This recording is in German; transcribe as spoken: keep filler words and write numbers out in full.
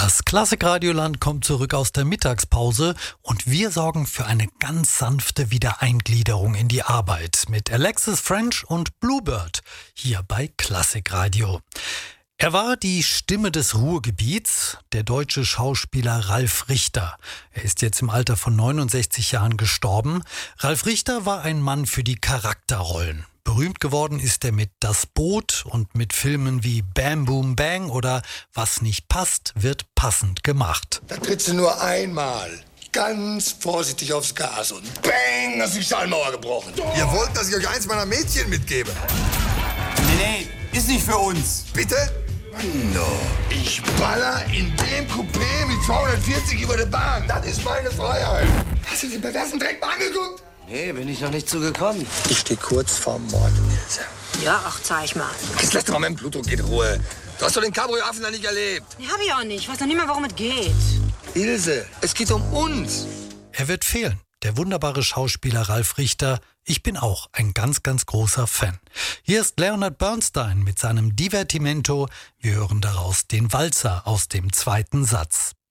Das Klassikradioland kommt zurück aus der Mittagspause und wir sorgen für eine ganz sanfte Wiedereingliederung in die Arbeit mit Alexis French und Bluebird hier bei Klassikradio. Er war die Stimme des Ruhrgebiets, der deutsche Schauspieler Ralf Richter. Er ist jetzt im Alter von neunundsechzig Jahren gestorben. Ralf Richter war ein Mann für die Charakterrollen. Berühmt geworden ist er mit Das Boot und mit Filmen wie Bam Boom Bang oder Was nicht passt, wird passend gemacht. Da trittst du nur einmal ganz vorsichtig aufs Gas und bang, hast die Schallmauer gebrochen. Ihr wollt, dass ich euch eins meiner Mädchen mitgebe? Nee, nee, ist nicht für uns. Bitte? No. Ich baller in dem Coupé mit zweihundertvierzig über der Bahn. Das ist meine Freiheit. Hast du den perversen Dreck mal angeguckt? Nee, bin ich noch nicht zugekommen. Ich stehe kurz vorm Mord, Ilse. Ja, ach, zeig mal. Jetzt lass doch mal meinen Blutdruck in Ruhe. Du hast doch den Cabrio-Affen noch nicht erlebt. Nee, hab ich auch nicht. Ich weiß noch nicht mal, worum es geht. Ilse, es geht um uns. Er wird fehlen, der wunderbare Schauspieler Ralf Richter. Ich bin auch ein ganz, ganz großer Fan. Hier ist Leonard Bernstein mit seinem Divertimento. Wir hören daraus den Walzer aus dem zweiten Satz.